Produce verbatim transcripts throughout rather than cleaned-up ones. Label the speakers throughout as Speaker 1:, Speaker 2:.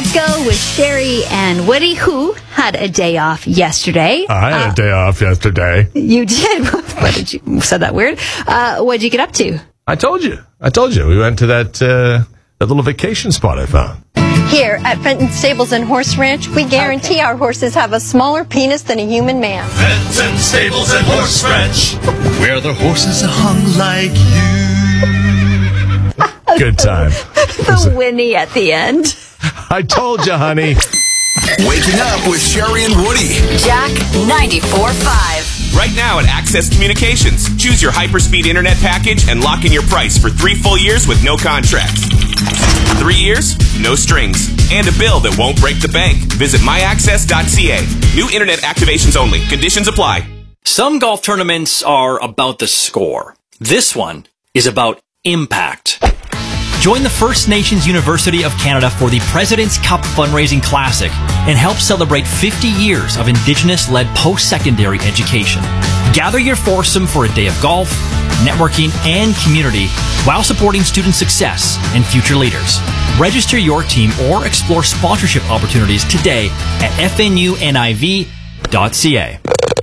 Speaker 1: let's go with Sherry and Woody, who had a day off yesterday.
Speaker 2: I had
Speaker 1: uh,
Speaker 2: a day off yesterday.
Speaker 1: You did? What did you said that weird? Uh, what did you get up to?
Speaker 2: I told you. I told you. We went to that uh, that little vacation spot I found.
Speaker 3: Here at Fenton Stables and Horse Ranch, we guarantee okay. our horses have a smaller penis than a human man.
Speaker 4: Fenton Stables and Horse Ranch, where the horses are hung like you.
Speaker 2: Good time.
Speaker 1: The whinny at the end.
Speaker 2: I told you, honey.
Speaker 4: Waking up with Sherry and Woody.
Speaker 5: Jack ninety-four point five.
Speaker 6: Right now at Access Communications, choose your hyperspeed internet package and lock in your price for three full years with no contract. Three years, no strings, and a bill that won't break the bank. Visit my access dot c a. New internet activations only. Conditions apply.
Speaker 7: Some golf tournaments are about the score. This one is about impact. Join the First Nations University of Canada for the President's Cup Fundraising Classic and help celebrate fifty years of Indigenous-led post-secondary education. Gather your foursome for a day of golf, networking, and community while supporting student success and future leaders. Register your team or explore sponsorship opportunities today at f n u n i v dot c a.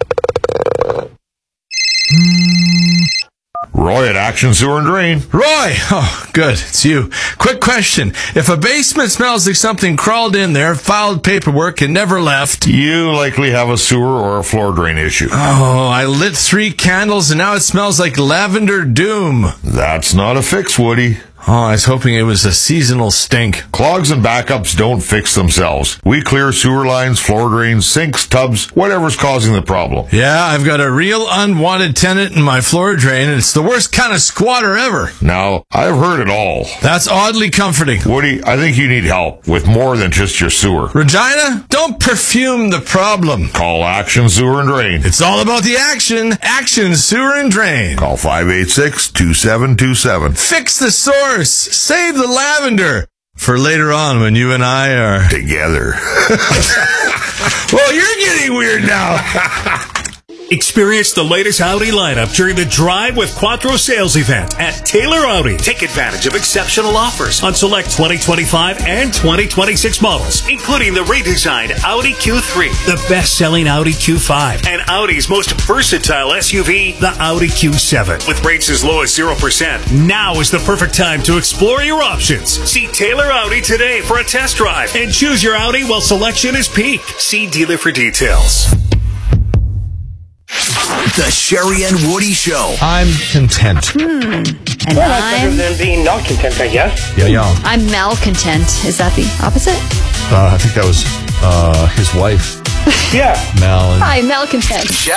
Speaker 8: Roy at Action Sewer and Drain.
Speaker 2: Roy! Oh, good. It's you. Quick question. If a basement smells like something crawled in there, filed paperwork, and never left...
Speaker 8: You likely have a sewer or a floor drain issue.
Speaker 2: Oh, I lit three candles and now it smells like lavender doom.
Speaker 8: That's not a fix, Woody.
Speaker 2: Oh, I was hoping it was a seasonal stink.
Speaker 8: Clogs and backups don't fix themselves. We clear sewer lines, floor drains, sinks, tubs, whatever's causing the problem.
Speaker 2: Yeah, I've got a real unwanted tenant in my floor drain, and it's the worst kind of squatter ever.
Speaker 8: Now, I've heard it all.
Speaker 2: That's oddly comforting.
Speaker 8: Woody, I think you need help with more than just your sewer.
Speaker 2: Regina, don't perfume the problem.
Speaker 8: Call Action Sewer and Drain.
Speaker 2: It's all about the action. Action Sewer and Drain.
Speaker 8: Call five eight six, two seven two seven.
Speaker 2: Fix the source. Save the lavender for later on when you and I are
Speaker 8: together.
Speaker 2: Well, you're getting weird now.
Speaker 9: Experience the latest Audi lineup during the Drive with Quattro sales event at Taylor Audi. Take advantage of exceptional offers on select twenty twenty-five and twenty twenty-six models, including the redesigned Audi Q three, the best-selling Audi Q five, and Audi's most versatile S U V, the Audi Q seven. With rates as low as zero percent, now is the perfect time to explore your options. See Taylor Audi today for a test drive and choose your Audi while selection is peak. See dealer for details.
Speaker 4: The Sherry and Woody Show.
Speaker 2: I'm content.
Speaker 1: Hmm. And
Speaker 10: well, that's better
Speaker 1: I'm...
Speaker 10: than being not content, I guess.
Speaker 2: Yeah, yeah.
Speaker 1: I'm malcontent. Is that the opposite?
Speaker 2: Uh, I think that was uh, his wife.
Speaker 10: Yeah.
Speaker 2: Mal. And...
Speaker 1: Hi, malcontent.
Speaker 4: Jack